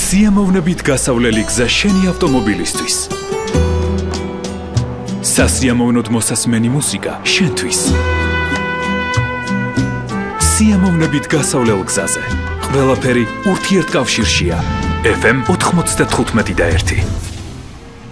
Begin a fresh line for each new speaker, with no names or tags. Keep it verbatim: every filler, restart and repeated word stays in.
სიამოვნებით გასავლელი გზა შენი ავტომობილისთვის. სასიამოვნოდ მოსასმენი მუსიკა შენთვის. სიამოვნებით გასავლელ გზაზე. ყველაფერი ურთიერთკავშირშია. ეფ ემ ოთხმოცდათხუთმეტი და ერთი.